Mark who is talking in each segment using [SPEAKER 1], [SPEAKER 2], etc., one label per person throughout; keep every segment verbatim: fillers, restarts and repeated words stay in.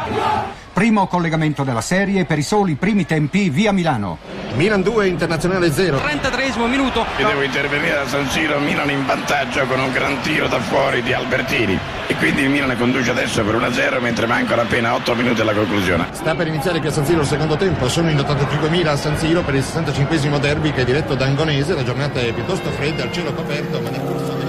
[SPEAKER 1] Primo collegamento della serie per i soli primi tempi via Milano.
[SPEAKER 2] Milan due, Internazionale zero.
[SPEAKER 3] trentatreesimo minuto.
[SPEAKER 4] E devo intervenire a San Siro, Milan in vantaggio con un gran tiro da fuori di Albertini. E quindi il Milan conduce adesso per uno a zero mentre mancano appena otto minuti alla conclusione.
[SPEAKER 2] Sta per iniziare qui a San Siro il secondo tempo. Sono in ottantacinquemila a San Siro per il sessantacinquesimo derby che è diretto da Angonese. La giornata è piuttosto fredda, il cielo coperto, ma nel corso degli...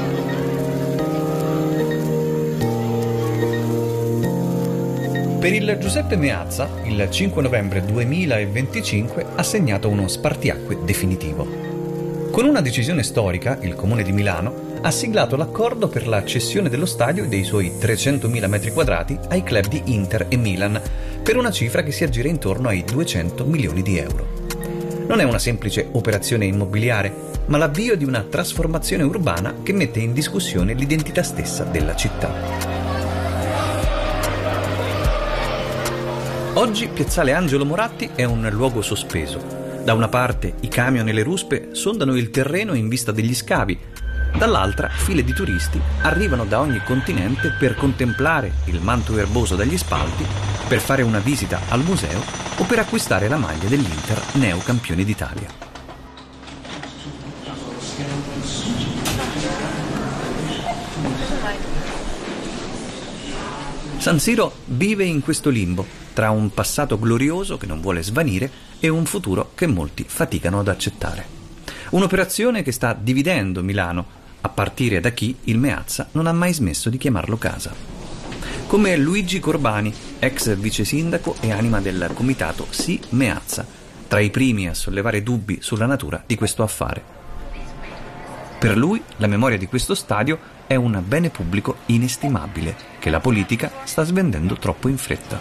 [SPEAKER 5] Per il Giuseppe Meazza, il cinque novembre duemilaventicinque ha segnato uno spartiacque definitivo. Con una decisione storica, il Comune di Milano ha siglato l'accordo per la cessione dello stadio e dei suoi trecentomila metri quadrati ai club di Inter e Milan, per una cifra che si aggira intorno ai duecento milioni di euro. Non è una semplice operazione immobiliare, ma l'avvio di una trasformazione urbana che mette in discussione l'identità stessa della città. Oggi Piazzale Angelo Moratti è un luogo sospeso. Da una parte i camion e le ruspe sondano il terreno in vista degli scavi, dall'altra file di turisti arrivano da ogni continente per contemplare il manto erboso degli spalti, per fare una visita al museo o per acquistare la maglia dell'Inter, neocampione d'Italia. San Siro vive in questo limbo, tra un passato glorioso che non vuole svanire e un futuro che molti faticano ad accettare. Un'operazione che sta dividendo Milano, a partire da chi il Meazza non ha mai smesso di chiamarlo casa. Come Luigi Corbani, ex vice sindaco e anima del comitato Sì Meazza, tra i primi a sollevare dubbi sulla natura di questo affare. Per lui la memoria di questo stadio è un bene pubblico inestimabile che la politica sta svendendo troppo in fretta.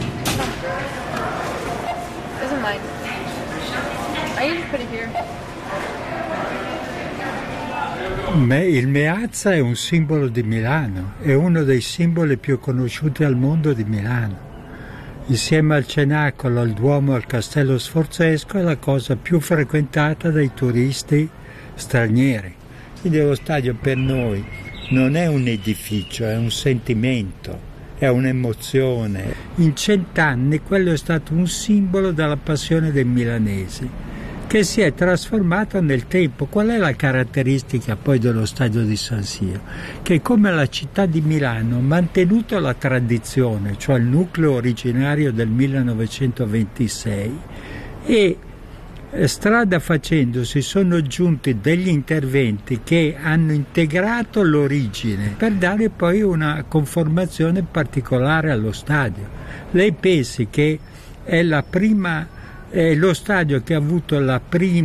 [SPEAKER 6] Il Meazza è un simbolo di Milano, è uno dei simboli più conosciuti al mondo di Milano. Insieme al Cenacolo, al Duomo e al Castello Sforzesco è la cosa più frequentata dai turisti stranieri. Quindi lo stadio per noi non è un edificio, è un sentimento, è un'emozione. In cent'anni quello è stato un simbolo della passione dei milanesi, che si è trasformato nel tempo. Qual è la caratteristica poi dello stadio di San Siro? Che come la città di Milano ha mantenuto la tradizione, cioè il nucleo originario del millenovecentoventisei, e strada facendo si sono aggiunti degli interventi che hanno integrato l'origine per dare poi una conformazione particolare allo stadio. Lei pensi che è la prima, è lo stadio che ha avuto la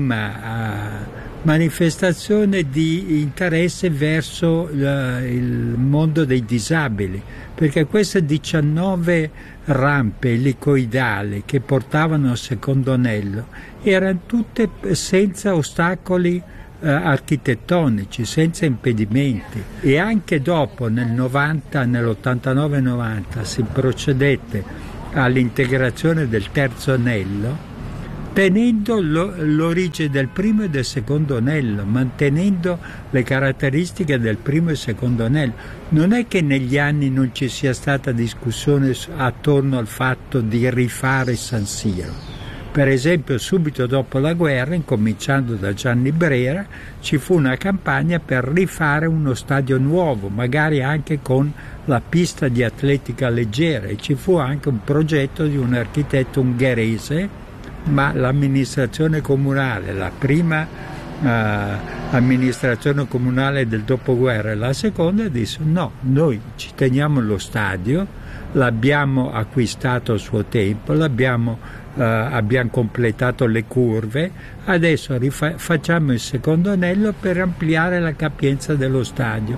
[SPEAKER 6] prima uh, manifestazione di interesse verso uh, il mondo dei disabili, perché queste diciannove rampe elicoidali che portavano al secondo anello erano tutte senza ostacoli eh, architettonici, senza impedimenti, e anche dopo nel novanta, nell'ottantanove novanta si procedette all'integrazione del terzo anello, tenendo lo, l'origine del primo e del secondo anello, mantenendo le caratteristiche del primo e secondo anello. Non è che negli anni non ci sia stata discussione attorno al fatto di rifare San Siro. Per esempio, subito dopo la guerra, incominciando da Gianni Brera, ci fu una campagna per rifare uno stadio nuovo, magari anche con la pista di atletica leggera, e ci fu anche un progetto di un architetto ungherese, ma l'amministrazione comunale, la prima uh, amministrazione comunale del dopoguerra e la seconda, disse no, noi ci teniamo lo stadio, l'abbiamo acquistato a suo tempo, l'abbiamo Uh, abbiamo completato le curve, adesso rifa- facciamo il secondo anello per ampliare la capienza dello stadio.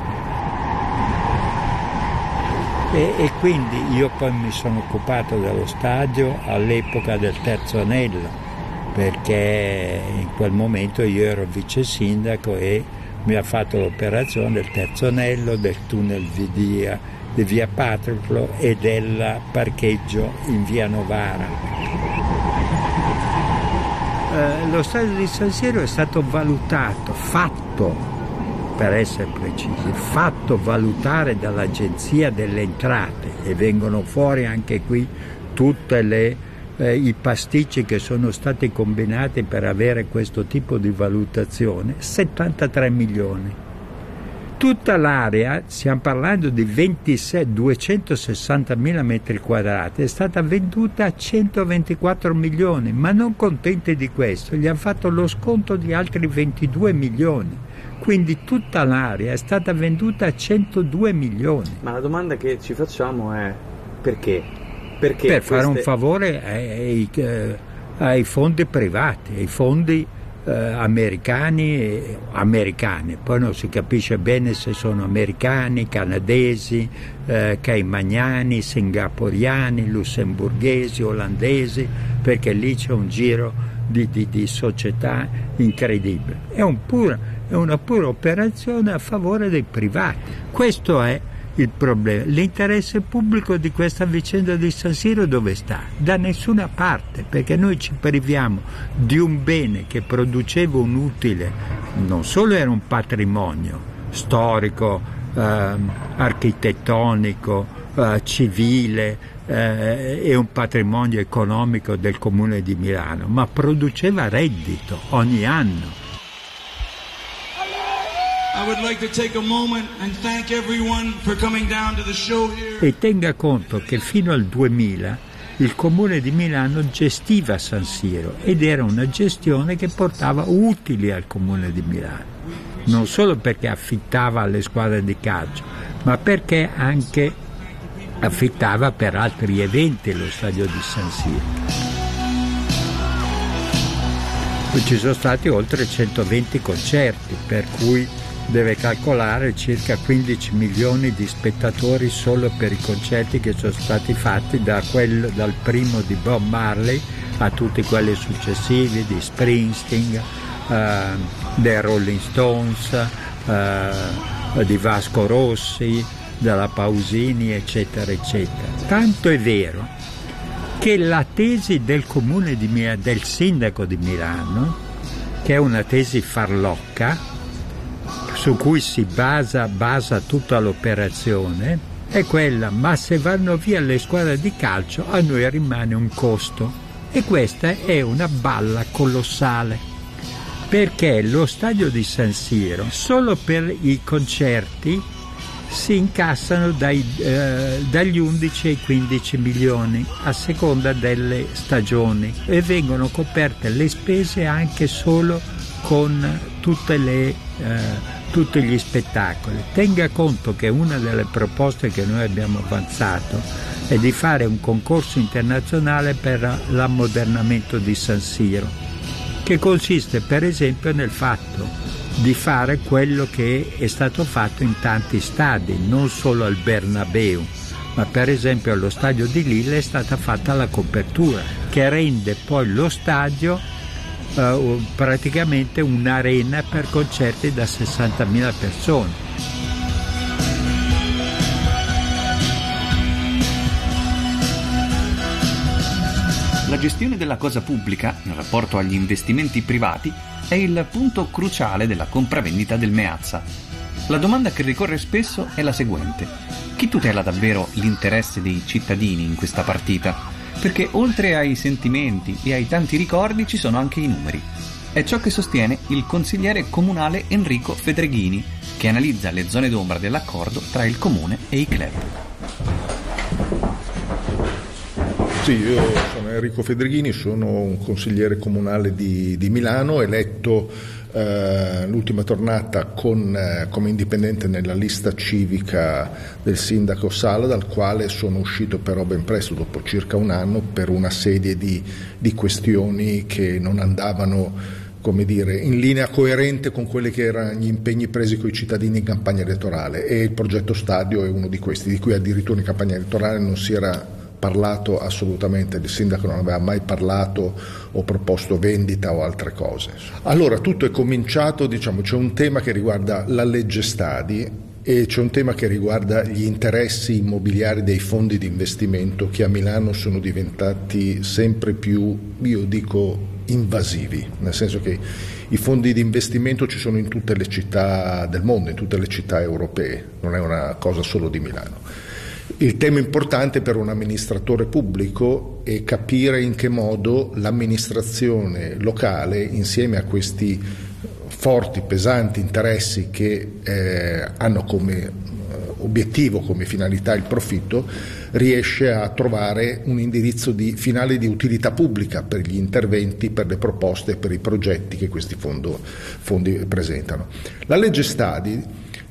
[SPEAKER 6] E, e quindi io poi mi sono occupato dello stadio all'epoca del terzo anello, perché in quel momento io ero vice sindaco e mi ha fatto l'operazione del terzo anello, del tunnel di via di via Patroclo e del parcheggio in via Novara. Eh, lo stadio di San Siro è stato valutato, fatto per essere precisi, fatto valutare dall'Agenzia delle Entrate, e vengono fuori anche qui tutte le eh, i pasticci che sono stati combinati per avere questo tipo di valutazione, settantatré milioni. Tutta l'area, stiamo parlando di ventisei, duecentosessantamila metri quadrati, è stata venduta a centoventiquattro milioni, ma non contenti di questo, gli hanno fatto lo sconto di altri ventidue milioni, quindi tutta l'area è stata venduta a centodue milioni.
[SPEAKER 3] Ma la domanda che ci facciamo è perché? Perché
[SPEAKER 6] per
[SPEAKER 3] queste...
[SPEAKER 6] fare un favore ai, ai, ai fondi privati, ai fondi Eh, americani e americani, poi non si capisce bene se sono americani, canadesi, eh, caimaniani, singaporiani, lussemburghesi, olandesi, perché lì c'è un giro di, di, di società incredibile. È, un pura, è una pura operazione a favore dei privati. Questo è il problema. L'interesse pubblico di questa vicenda di San Siro dove sta? Da nessuna parte, perché noi ci priviamo di un bene che produceva un utile, non solo era un patrimonio storico, eh, architettonico, eh, civile eh, e un patrimonio economico del Comune di Milano, ma produceva reddito ogni anno.
[SPEAKER 7] I would like to take a moment and thank everyone for coming down to the show here.
[SPEAKER 6] E tenga conto che fino al duemila il Comune di Milano gestiva San Siro ed era una gestione che portava utili al Comune di Milano, non solo perché affittava alle squadre di calcio, ma perché anche affittava per altri eventi lo stadio di San Siro. Ci sono stati oltre centoventi concerti, per cui deve calcolare circa quindici milioni di spettatori solo per i concerti che sono stati fatti da quello, dal primo di Bob Marley a tutti quelli successivi di Springsteen, eh, dei Rolling Stones, eh, di Vasco Rossi, della Pausini, eccetera, eccetera. Tanto è vero che la tesi del comune di Milano, del sindaco di Milano, che è una tesi farlocca, su cui si basa, basa tutta l'operazione, è quella: ma se vanno via le squadre di calcio a noi rimane un costo. E questa è una balla colossale, perché lo stadio di San Siro solo per i concerti si incassano dai, eh, dagli undici ai quindici milioni a seconda delle stagioni, e vengono coperte le spese anche solo con tutte le eh, tutti gli spettacoli. Tenga conto che una delle proposte che noi abbiamo avanzato è di fare un concorso internazionale per l'ammodernamento di San Siro, che consiste per esempio nel fatto di fare quello che è stato fatto in tanti stadi, non solo al Bernabeu, ma per esempio allo stadio di Lille è stata fatta la copertura, che rende poi lo stadio Uh, praticamente un'arena per concerti da sessantamila persone.
[SPEAKER 5] La gestione della cosa pubblica, in rapporto agli investimenti privati, è il punto cruciale della compravendita del Meazza. La domanda che ricorre spesso è la seguente: chi tutela davvero l'interesse dei cittadini in questa partita? Perché oltre ai sentimenti e ai tanti ricordi ci sono anche i numeri. È ciò che sostiene il consigliere comunale Enrico Fedreghini, che analizza le zone d'ombra dell'accordo tra il comune e i club.
[SPEAKER 8] Sì, io sono Enrico Fedreghini, sono un consigliere comunale di, di Milano, eletto Uh, l'ultima tornata con, uh, come indipendente nella lista civica del sindaco Sala, dal quale sono uscito però ben presto, dopo circa un anno, per una serie di, di questioni che non andavano, come dire, in linea coerente con quelli che erano gli impegni presi con i cittadini in campagna elettorale, e il progetto stadio è uno di questi, di cui addirittura in campagna elettorale non si era parlato assolutamente, il sindaco non aveva mai parlato o proposto vendita o altre cose. Allora tutto è cominciato, diciamo, c'è un tema che riguarda la legge stadi e c'è un tema che riguarda gli interessi immobiliari dei fondi di investimento, che a Milano sono diventati sempre più, io dico, invasivi, nel senso che i fondi di investimento ci sono in tutte le città del mondo, in tutte le città europee, non è una cosa solo di Milano. Il tema importante per un amministratore pubblico è capire in che modo l'amministrazione locale, insieme a questi forti, pesanti interessi che eh, hanno come obiettivo, come finalità il profitto, riesce a trovare un indirizzo di, finale di utilità pubblica per gli interventi, per le proposte, per i progetti che questi fondo, fondi presentano. La legge Stadi,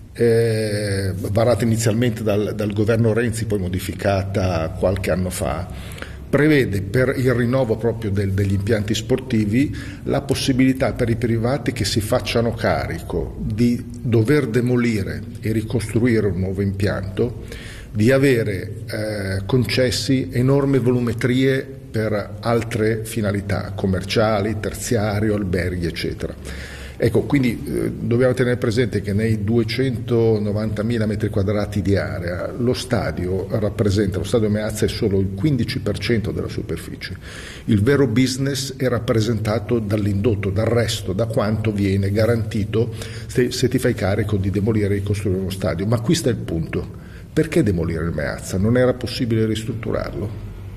[SPEAKER 8] eh, varata inizialmente dal, dal governo Renzi, poi modificata qualche anno fa, prevede per il rinnovo proprio del, degli impianti sportivi la possibilità per i privati che si facciano carico di dover demolire e ricostruire un nuovo impianto, di avere eh, concessi enormi volumetrie per altre finalità commerciali, terziario, alberghi, eccetera. Ecco, quindi eh, dobbiamo tenere presente che nei duecentonovantamila metri quadrati di area lo stadio rappresenta, lo stadio Meazza è solo il quindici per cento della superficie. Il vero business è rappresentato dall'indotto, dal resto, da quanto viene garantito se, se ti fai carico di demolire e ricostruire uno stadio. Ma qui sta il punto: perché demolire il Meazza? Non era possibile ristrutturarlo?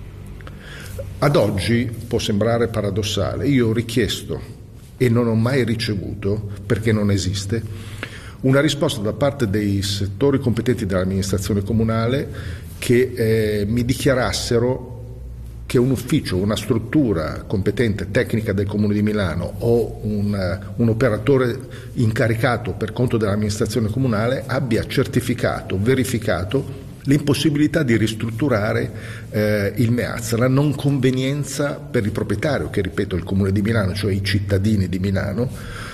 [SPEAKER 8] Ad oggi può sembrare paradossale, io ho richiesto e non ho mai ricevuto, perché non esiste, una risposta da parte dei settori competenti dell'amministrazione comunale che eh, mi dichiarassero che un ufficio, una struttura competente tecnica del Comune di Milano o un, un operatore incaricato per conto dell'amministrazione comunale abbia certificato, verificato l'impossibilità di ristrutturare eh, il Meazza, la non convenienza per il proprietario, che ripeto è il Comune di Milano, cioè i cittadini di Milano,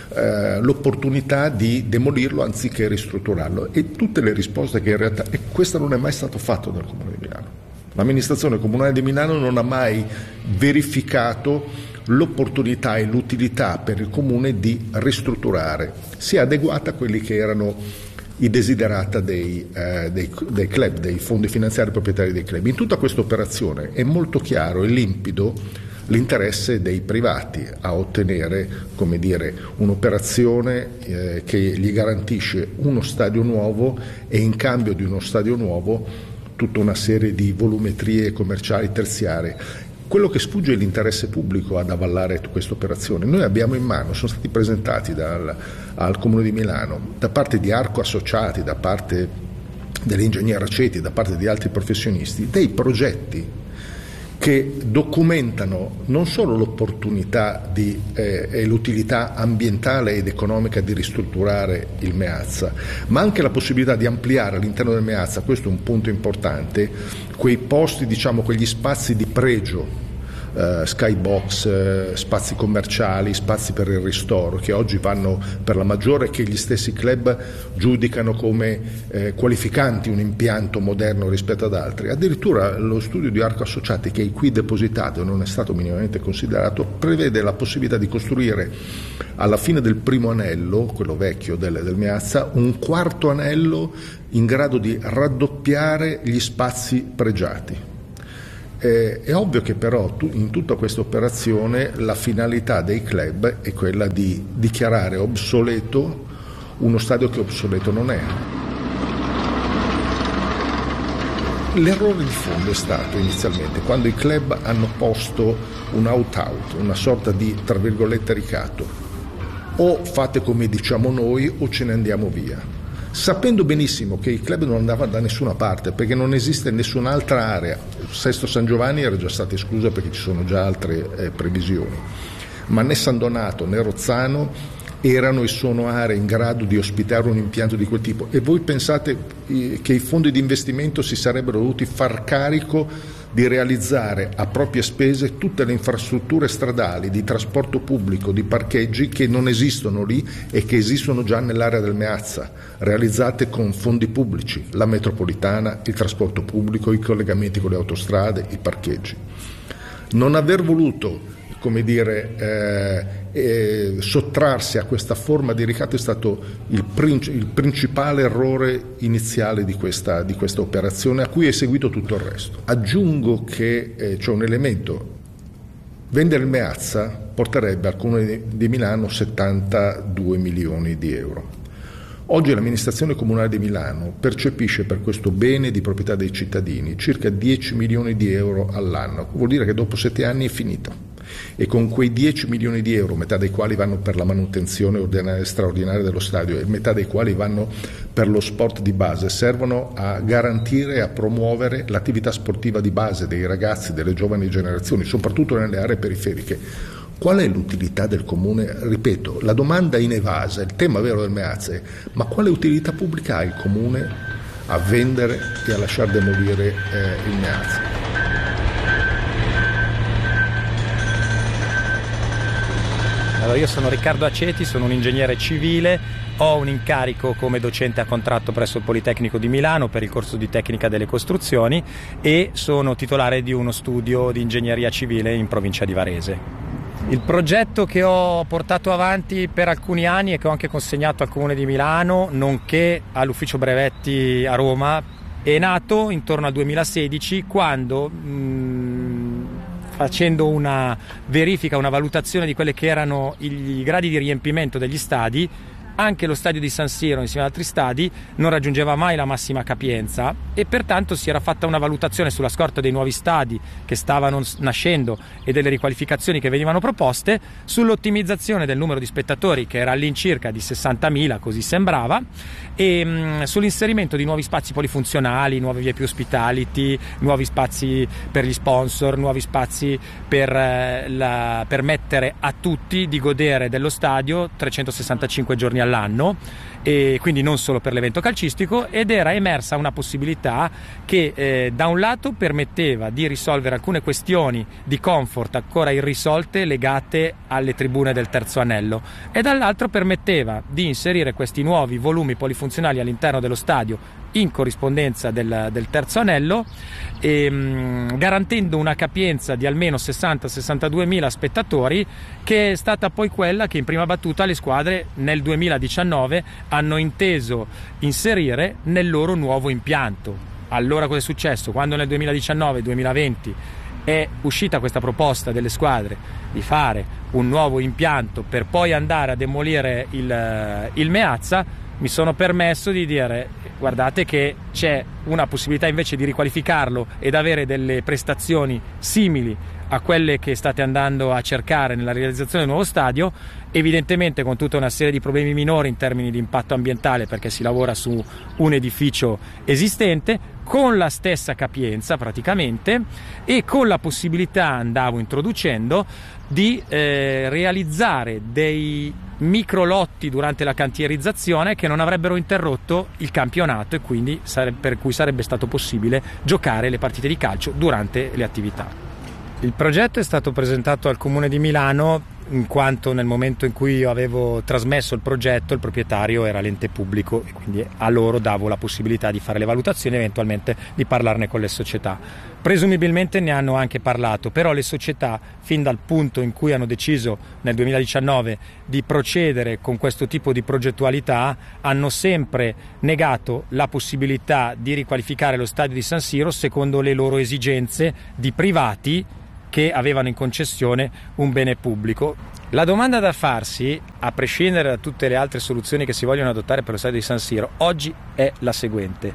[SPEAKER 8] eh, l'opportunità di demolirlo anziché ristrutturarlo, e tutte le risposte che in realtà, e questo non è mai stato fatto dal Comune di Milano. L'amministrazione comunale di Milano non ha mai verificato l'opportunità e l'utilità per il Comune di ristrutturare, sia adeguata a quelli che erano i desiderata dei, eh, dei, dei club, dei fondi finanziari proprietari dei club. In tutta questa operazione è molto chiaro e limpido l'interesse dei privati a ottenere, come dire, un'operazione eh, che gli garantisce uno stadio nuovo e in cambio di uno stadio nuovo tutta una serie di volumetrie commerciali terziarie. Quello che sfugge è l'interesse pubblico ad avallare questa operazione. Noi abbiamo in mano, sono stati presentati dal, al Comune di Milano, da parte di Arco Associati, da parte dell'ingegner Aceti, da parte di altri professionisti, dei progetti che documentano non solo l'opportunità di, eh, e l'utilità ambientale ed economica di ristrutturare il Meazza, ma anche la possibilità di ampliare all'interno del Meazza, questo è un punto importante, quei posti, diciamo, quegli spazi di pregio, eh, skybox, eh, spazi commerciali, spazi per il ristoro, che oggi vanno per la maggiore, che gli stessi club giudicano come eh, qualificanti un impianto moderno rispetto ad altri. Addirittura lo studio di Arco Associati, che è qui depositato e non è stato minimamente considerato, prevede la possibilità di costruire alla fine del primo anello, quello vecchio del, del Meazza, un quarto anello in grado di raddoppiare gli spazi pregiati. Eh, è ovvio che però tu, in tutta questa operazione la finalità dei club è quella di dichiarare obsoleto uno stadio che obsoleto non è. L'errore di fondo è stato inizialmente quando i club hanno posto un out-out, una sorta di, tra virgolette, ricatto: o fate come diciamo noi o ce ne andiamo via, sapendo benissimo che il club non andava da nessuna parte perché non esiste nessun'altra area. Sesto San Giovanni era già stata esclusa perché ci sono già altre eh, previsioni, ma né San Donato né Rozzano erano e sono aree in grado di ospitare un impianto di quel tipo. E voi pensate eh, che i fondi di investimento si sarebbero dovuti far carico di realizzare a proprie spese tutte le infrastrutture stradali, di trasporto pubblico, di parcheggi che non esistono lì e che esistono già nell'area del Meazza, realizzate con fondi pubblici, la metropolitana, il trasporto pubblico, i collegamenti con le autostrade, i parcheggi. Non aver voluto, come dire, eh, eh, sottrarsi a questa forma di ricatto è stato il, princi- il principale errore iniziale di questa, di questa operazione, a cui è seguito tutto il resto. Aggiungo che eh, c'è un elemento Vendere il Meazza porterebbe al Comune di Milano settantadue milioni di euro. Oggi l'amministrazione comunale di Milano percepisce per questo bene di proprietà dei cittadini circa dieci milioni di euro all'anno. Vuol dire che dopo sette anni è finito. E con quei dieci milioni di euro, metà dei quali vanno per la manutenzione ordinaria e straordinaria dello stadio e metà dei quali vanno per lo sport di base, servono a garantire e a promuovere l'attività sportiva di base dei ragazzi, delle giovani generazioni, soprattutto nelle aree periferiche. Qual è l'utilità del comune? Ripeto, la domanda inevasa, il tema vero del Meazza è: ma quale utilità pubblica ha il comune a vendere e a lasciar demolire eh, il Meazza?
[SPEAKER 9] Allora, io sono Riccardo Aceti, sono un ingegnere civile, ho un incarico come docente a contratto presso il Politecnico di Milano per il corso di tecnica delle costruzioni e sono titolare di uno studio di ingegneria civile in provincia di Varese. Il progetto che ho portato avanti per alcuni anni e che ho anche consegnato al Comune di Milano, nonché all'Ufficio Brevetti a Roma, è nato intorno al duemilasedici, quando mh, facendo una verifica, una valutazione di quelli che erano i gradi di riempimento degli stadi, anche lo stadio di San Siro insieme ad altri stadi non raggiungeva mai la massima capienza e pertanto si era fatta una valutazione sulla scorta dei nuovi stadi che stavano nascendo e delle riqualificazioni che venivano proposte sull'ottimizzazione del numero di spettatori, che era all'incirca di sessantamila, così sembrava, e mh, sull'inserimento di nuovi spazi polifunzionali, nuove vie più hospitality, nuovi spazi per gli sponsor, nuovi spazi per eh, la, permettere a tutti di godere dello stadio trecentosessantacinque giorni all'anno, e quindi non solo per l'evento calcistico, ed era emersa una possibilità che eh, da un lato permetteva di risolvere alcune questioni di comfort ancora irrisolte legate alle tribune del terzo anello e dall'altro permetteva di inserire questi nuovi volumi polifunzionali all'interno dello stadio in corrispondenza del, del terzo anello, e, mh, garantendo una capienza di almeno sessanta sessantadue mila spettatori, che è stata poi quella che in prima battuta le squadre nel duemiladiciannove hanno inteso inserire nel loro nuovo impianto. Allora cosa è successo? Quando nel duemiladiciannove duemilaventi è uscita questa proposta delle squadre di fare un nuovo impianto per poi andare a demolire il, il Meazza, mi sono permesso di dire: guardate che c'è una possibilità invece di riqualificarlo ed avere delle prestazioni simili a quelle che state andando a cercare nella realizzazione del nuovo stadio, evidentemente con tutta una serie di problemi minori in termini di impatto ambientale, perché si lavora su un edificio esistente con la stessa capienza praticamente e con la possibilità, andavo introducendo, di eh, realizzare dei micro lotti durante la cantierizzazione che non avrebbero interrotto il campionato e quindi sare- per cui sarebbe stato possibile giocare le partite di calcio durante le attività. Il progetto è stato presentato al Comune di Milano in quanto nel momento in cui io avevo trasmesso il progetto il proprietario era l'ente pubblico e quindi a loro davo la possibilità di fare le valutazioni e eventualmente di parlarne con le società. Presumibilmente ne hanno anche parlato, però le società, fin dal punto in cui hanno deciso nel duemiladiciannove di procedere con questo tipo di progettualità, hanno sempre negato la possibilità di riqualificare lo stadio di San Siro secondo le loro esigenze di privati che avevano in concessione un bene pubblico. La domanda da farsi, a prescindere da tutte le altre soluzioni che si vogliono adottare per lo stadio di San Siro, oggi è la seguente: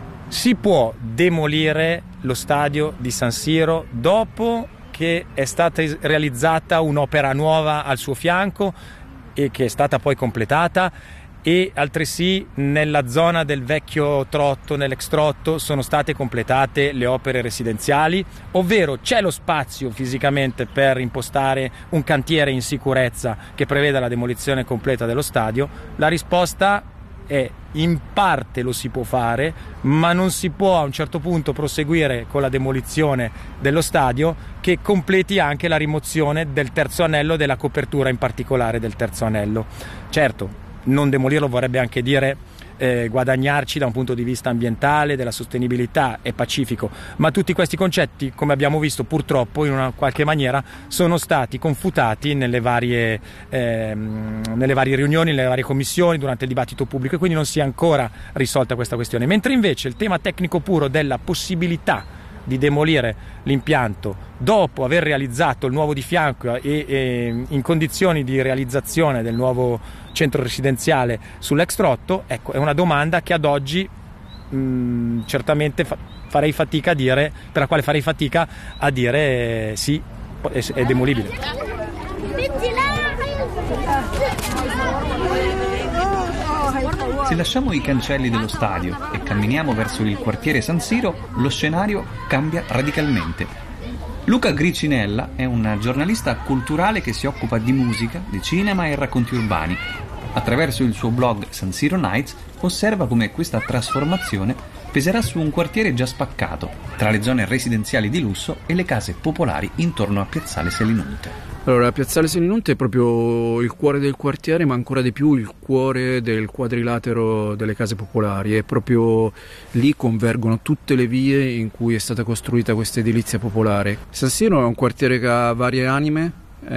[SPEAKER 9] si può demolire lo stadio di San Siro dopo che è stata realizzata un'opera nuova al suo fianco e che è stata poi completata, e altresì nella zona del vecchio trotto, nell'ex trotto, sono state completate le opere residenziali, ovvero c'è lo spazio fisicamente per impostare un cantiere in sicurezza che preveda la demolizione completa dello stadio? La risposta è: in parte lo si può fare, ma non si può a un certo punto proseguire con la demolizione dello stadio che completi anche la rimozione del terzo anello, della copertura in particolare del terzo anello. Certo, non demolirlo vorrebbe anche dire eh, guadagnarci da un punto di vista ambientale, della sostenibilità, è pacifico, ma tutti questi concetti, come abbiamo visto purtroppo in una qualche maniera, sono stati confutati nelle varie, eh, nelle varie riunioni, nelle varie commissioni, durante il dibattito pubblico, e quindi non si è ancora risolta questa questione, mentre invece il tema tecnico puro della possibilità di demolire l'impianto dopo aver realizzato il nuovo di fianco e, e in condizioni di realizzazione del nuovo centro residenziale sull'ex trotto, ecco, è una domanda che ad oggi mh, certamente fa, farei fatica a dire, per la quale farei fatica a dire eh, sì, è, è demolibile.
[SPEAKER 5] Se lasciamo i cancelli dello stadio e camminiamo verso il quartiere San Siro, lo scenario cambia radicalmente. Luca Gricinella è un giornalista culturale che si occupa di musica, di cinema e racconti urbani. Attraverso il suo blog San Siro Nights osserva come questa trasformazione peserà su un quartiere già spaccato, tra le zone residenziali di lusso e le case popolari intorno a Piazzale Selinunte.
[SPEAKER 10] Allora, Piazzale Selinunte è proprio il cuore del quartiere, ma ancora di più il cuore del quadrilatero delle case popolari. È proprio lì convergono tutte le vie in cui è stata costruita questa edilizia popolare. San Siro è un quartiere che ha varie anime,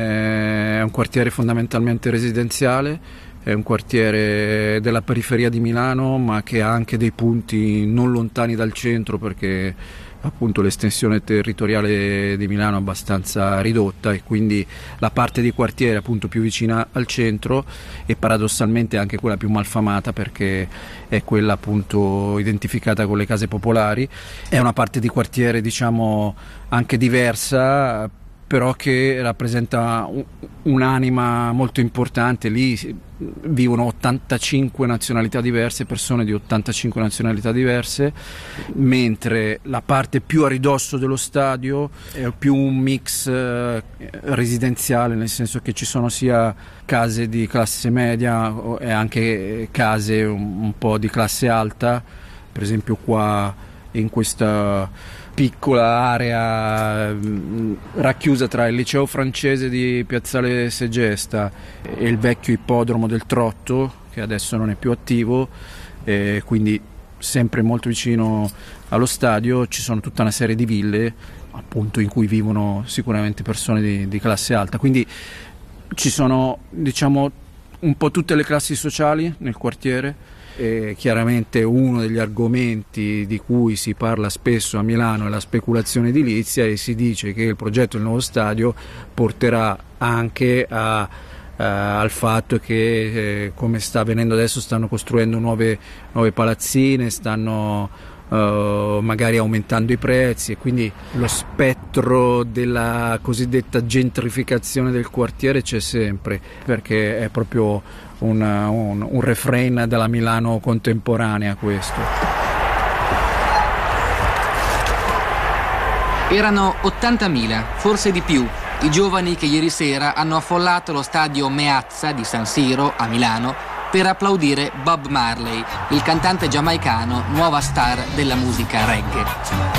[SPEAKER 10] è un quartiere fondamentalmente residenziale, è un quartiere della periferia di Milano, ma che ha anche dei punti non lontani dal centro, perché appunto l'estensione territoriale di Milano è abbastanza ridotta e quindi la parte di quartiere appunto più vicina al centro e paradossalmente anche quella più malfamata, perché è quella appunto identificata con le case popolari. È una parte di quartiere diciamo anche diversa, però che rappresenta un'anima molto importante. Lì vivono ottantacinque nazionalità diverse, persone di ottantacinque nazionalità diverse, mentre la parte più a ridosso dello stadio è più un mix eh, residenziale, nel senso che ci sono sia case di classe media e anche case un, un po' di classe alta. Per esempio qua in questa piccola area mh, racchiusa tra il liceo francese di Piazzale Segesta e il vecchio ippodromo del Trotto, che adesso non è più attivo, e quindi sempre molto vicino allo stadio ci sono tutta una serie di ville appunto in cui vivono sicuramente persone di, di classe alta, quindi ci sono diciamo un po' tutte le classi sociali nel quartiere. E chiaramente uno degli argomenti di cui si parla spesso a Milano è la speculazione edilizia, e si dice che il progetto del nuovo stadio porterà anche a, uh, al fatto che eh, come sta avvenendo adesso stanno costruendo nuove, nuove palazzine, stanno Uh, magari aumentando i prezzi, e quindi lo spettro della cosiddetta gentrificazione del quartiere c'è sempre, perché è proprio una, un, un refrain della Milano contemporanea questo.
[SPEAKER 11] Erano ottantamila, forse di più, i giovani che ieri sera hanno affollato lo stadio Meazza di San Siro a Milano per applaudire Bob Marley, il cantante giamaicano, nuova star della musica reggae.